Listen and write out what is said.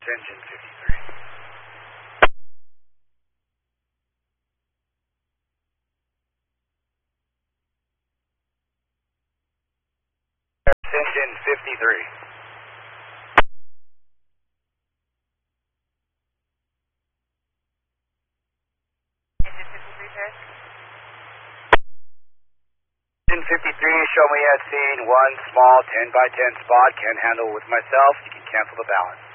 engine 53. Engine 53. Engine 53, show me at scene one small 10 by 10 spot. Can handle with myself. You can cancel the balance.